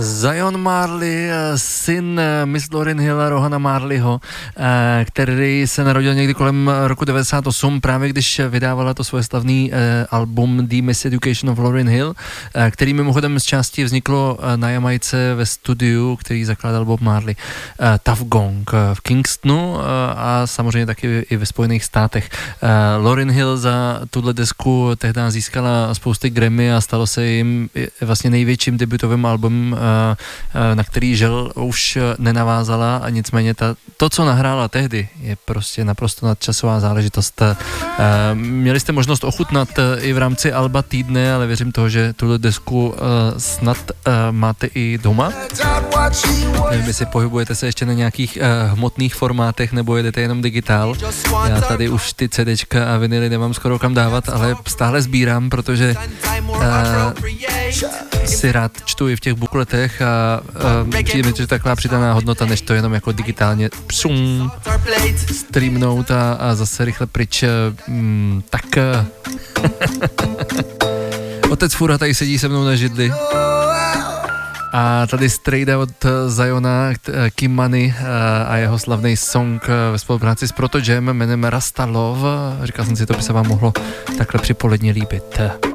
Zion Marley, syn Miss Lauryn Hill a Rohana Marleyho, který se narodil někdy kolem roku 98, právě když vydávala to svoje slavný album The Miseducation of Lauryn Hill, který mimochodem z části vzniklo na Jamajce ve studiu, který zakládal Bob Marley, Tuff Gong v Kingstonu a samozřejmě taky i ve Spojených státech. Lauryn Hill za tuhle desku tehdy získala spousty Grammy a stalo se jim vlastně největším debutovým albumem, na který žel už nenavázala, a nicméně to, co nahrála tehdy, je prostě naprosto nadčasová záležitost. Měli jste možnost ochutnat i v rámci alba týdne, ale věřím toho, že tuhle desku snad máte i doma. Nevím, jestli pohybujete se ještě na nějakých hmotných formátech, nebo jedete jenom digitál. Já tady už ty CDčka a vinily nemám skoro kam dávat, ale stále sbírám, protože si rád čtu i v těch bukletech a přijde mi to, že taková přidaná hodnota, než to jenom jako digitálně streamnout a zase rychle pryč. Tak otec Fura tady sedí se mnou na židli. A tady strejda od Ziona, Kim Money a jeho slavný song ve spolupráci s Proto Jam jménem Rasta Love. Říkal jsem si, to by se vám mohlo takhle připoledně líbit.